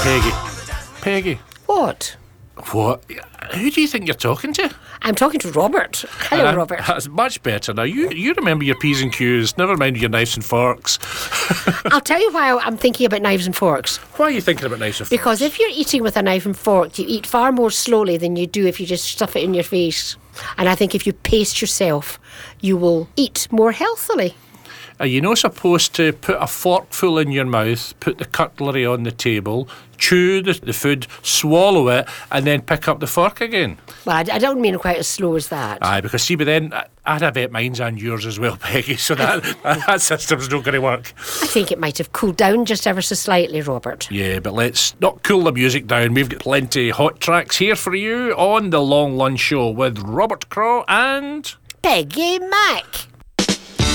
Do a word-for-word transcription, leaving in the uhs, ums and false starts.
Peggy. Peggy. What? What? Who do you think you're talking to? I'm talking to Robert. Hello, Uh, Robert. That's much better now. You you remember your P's and Q's. Never mind your knives and forks. I'll tell you why I'm thinking about knives and forks. Why are you thinking about knives and forks? Because if you're eating with a knife and fork, you eat far more slowly than you do if you just stuff it in your face. And I think if you pace yourself, you will eat more healthily. Are you not supposed to put a forkful in your mouth, put the cutlery on the table, chew the, the food, swallow it, and then pick up the fork again? Well, I, I don't mean quite as slow as that. Aye, because see, but then I- I'd have bet mine's and yours as well, Peggy, so that, that system's not going to work. I think it might have cooled down just ever so slightly, Robert. Yeah, but let's not cool the music down. We've got plenty of hot tracks here for you on The Long Lunch Show with Robert Craw and... Peggy Mac.